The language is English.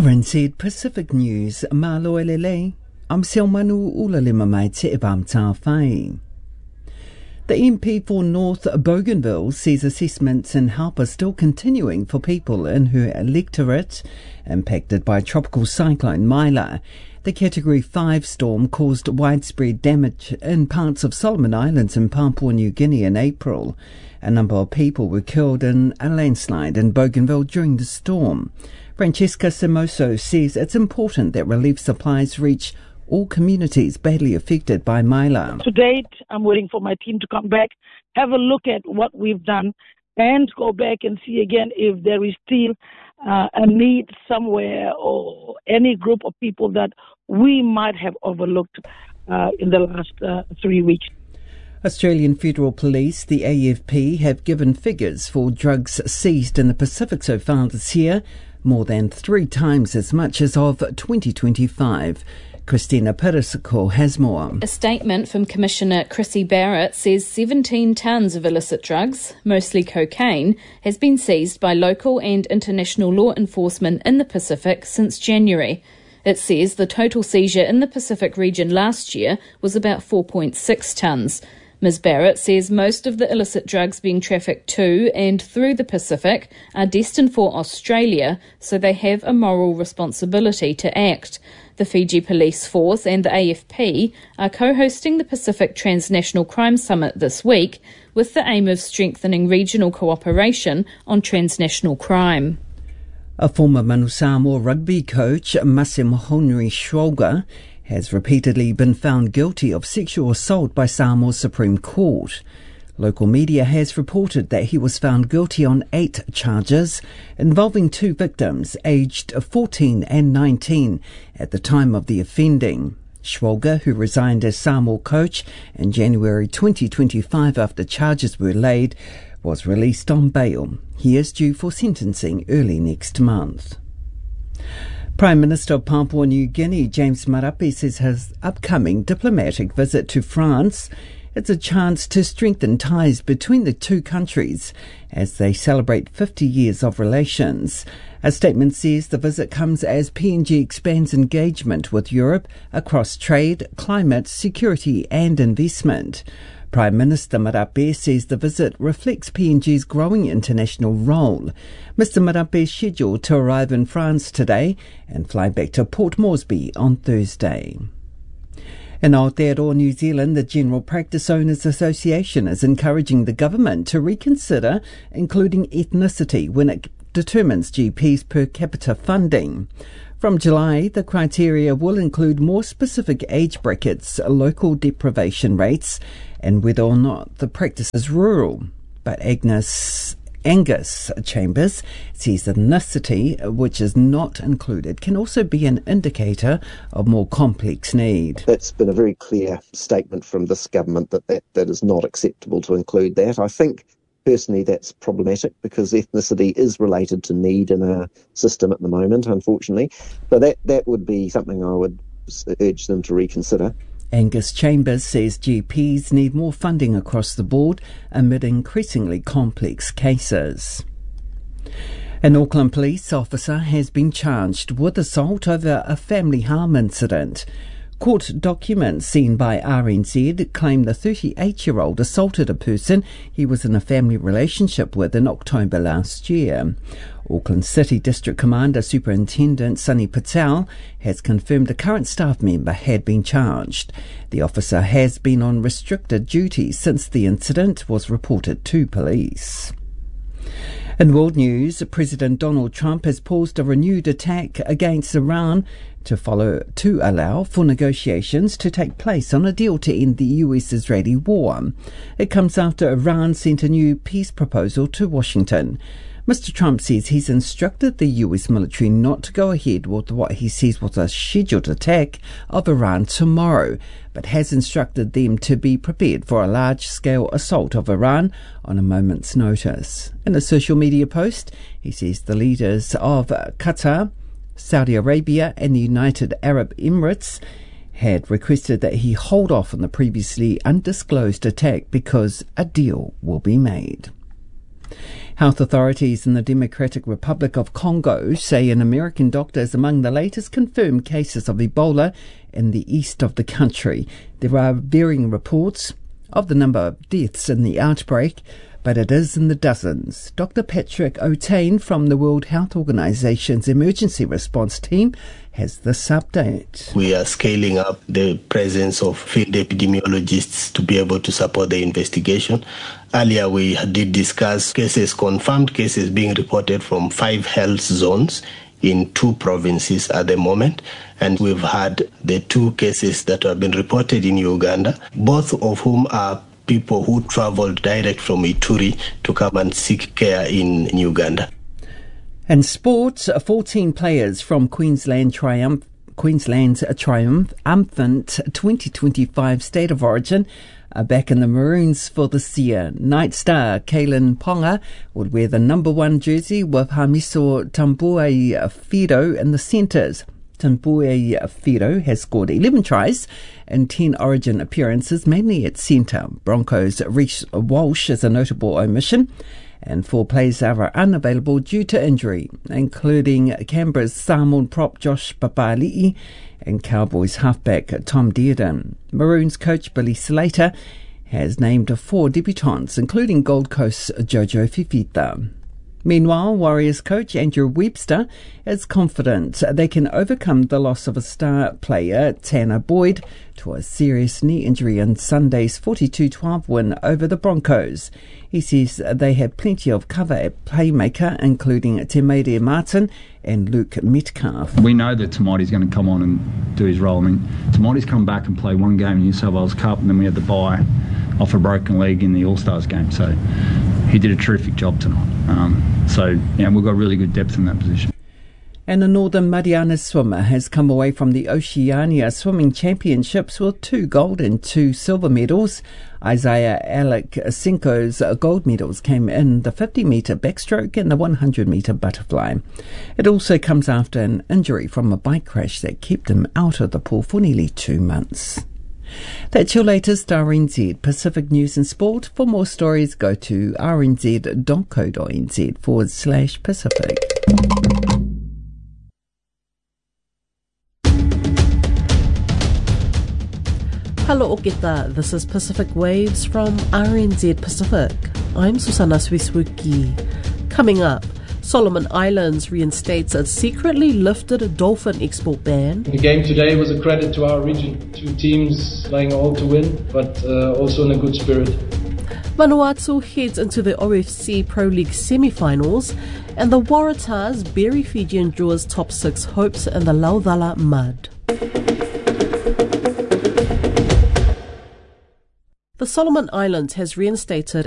RNZ Pacific News, Maloelele. I'm Selmanu Ulalima mai te ebam tā whai. The MP for North Bougainville says assessments and help are still continuing for people in her electorate impacted by Tropical Cyclone Myla. The Category 5 storm caused widespread damage in parts of Solomon Islands and Papua New Guinea in April. A number of people were killed in a landslide in Bougainville during the storm. Francesca Simoso says it's important that relief supplies reach all communities badly affected by Myla. To date, I'm waiting for my team to come back, have a look at what we've done, and go back and see again if there is still a need somewhere or any group of people that we might have overlooked in the last 3 weeks. Australian Federal Police, the AFP, have given figures for drugs seized in the Pacific so far this year, more than 3 times as much as of 2025. Christina Perisco has more. A statement from Commissioner Chrissy Barrett says 17 tonnes of illicit drugs, mostly cocaine, has been seized by local and international law enforcement in the Pacific since January. It says the total seizure in the Pacific region last year was about 4.6 tonnes. Ms Barrett says most of the illicit drugs being trafficked to and through the Pacific are destined for Australia, so they have a moral responsibility to act. The Fiji Police Force and the AFP are co-hosting the Pacific Transnational Crime Summit this week with the aim of strengthening regional cooperation on transnational crime. A former Manu Samoa rugby coach, Masimahonui Schwalger, has repeatedly been found guilty of sexual assault by Samoa's Supreme Court. Local media has reported that he was found guilty on 8 charges involving 2 victims aged 14 and 19 at the time of the offending. Schwalger, who resigned as Samoa coach in January 2025 after charges were laid, was released on bail. He is due for sentencing early next month. Prime Minister of Papua New Guinea, James Marape, says his upcoming diplomatic visit to France is a chance to strengthen ties between the two countries as they celebrate 50 years of relations. A statement says the visit comes as PNG expands engagement with Europe across trade, climate, security and investment. Prime Minister Marape says the visit reflects PNG's growing international role. Mr Marape is scheduled to arrive in France today and fly back to Port Moresby on Thursday. In Aotearoa, New Zealand, the General Practice Owners Association is encouraging the government to reconsider including ethnicity when it determines GPs per capita funding. From July, the criteria will include more specific age brackets, local deprivation rates, and whether or not the practice is rural. But Angus Chambers says ethnicity, which is not included, can also be an indicator of more complex need. That's been a very clear statement from this government that is not acceptable to include that. I think personally that's problematic because ethnicity is related to need in our system at the moment, unfortunately. But that would be something I would urge them to reconsider. Angus Chambers says GPs need more funding across the board amid increasingly complex cases. An Auckland police officer has been charged with assault over a family harm incident. Court documents seen by RNZ claim the 38-year-old assaulted a person he was in a family relationship with in October last year. Auckland City District Commander Superintendent Sunny Patel has confirmed a current staff member had been charged. The officer has been on restricted duty since the incident was reported to police. In world news, President Donald Trump has paused a renewed attack against Iran to allow for negotiations to take place on a deal to end the US-Israeli war. It comes after Iran sent a new peace proposal to Washington. Mr. Trump says he's instructed the US military not to go ahead with what he says was a scheduled attack of Iran tomorrow, but has instructed them to be prepared for a large-scale assault of Iran on a moment's notice. In a social media post, he says the leaders of Qatar, Saudi Arabia and the United Arab Emirates had requested that he hold off on the previously undisclosed attack because a deal will be made. Health authorities in the Democratic Republic of Congo say an American doctor is among the latest confirmed cases of Ebola in the east of the country. There are varying reports of the number of deaths in the outbreak, but it is in the dozens. Dr. Patrick O'Tain from the World Health Organization's emergency response team has this update. We are scaling up the presence of field epidemiologists to be able to support the investigation. Earlier, we did discuss confirmed cases being reported from 5 health zones in 2 provinces at the moment. And we've had the 2 cases that have been reported in Uganda, both of whom are people who traveled direct from Ituri to come and seek care in Uganda. And sports, 14 players from Queensland's triumphant 2025 State of Origin are back in the Maroons for this year. Night star Kalen Ponga would wear the number 1 jersey with Hamiso Tambuai-Fido in the centres. Tambuai-Fido has scored 11 tries in 10 Origin appearances, mainly at centre. Broncos' Reece Walsh is a notable omission, and 4 players are unavailable due to injury, including Canberra's Samoan prop Josh Papali'i and Cowboys halfback Tom Dearden. Maroons coach Billy Slater has named 4 debutants, including Gold Coast's Jojo Fifita. Meanwhile, Warriors coach Andrew Webster is confident they can overcome the loss of a star player, Tanner Boyd, to a serious knee injury in Sunday's 42-12 win over the Broncos. He says they have plenty of cover at playmaker, including Temade Martin and Luke Metcalf. We know that Tamaiti's going to come on and do his role. I mean, Tamaiti's come back and played 1 game in New South Wales Cup, and then we had the bye off a broken leg in the All-Stars game. So he did a terrific job tonight. We've got really good depth in that position. And a Northern Mariana swimmer has come away from the Oceania Swimming Championships with 2 gold and 2 silver medals. Isaiah Alec Cinco's gold medals came in the 50-metre backstroke and the 100-metre butterfly. It also comes after an injury from a bike crash that kept him out of the pool for nearly 2 months. That's your latest RNZ Pacific News and Sport. For more stories, go to rnz.co.nz/Pacific. Hello Okita, this is Pacific Waves from RNZ Pacific. I'm Susanna Swiswuki. Coming up, Solomon Islands reinstates a secretly lifted dolphin export ban. The game today was a credit to our region. 2 teams playing all to win, but also in a good spirit. Vanuatu heads into the OFC Pro League semi-finals, and the Waratahs bury Fijian Drewers' top 6 hopes in the Laucala mud. The Solomon Islands has reinstated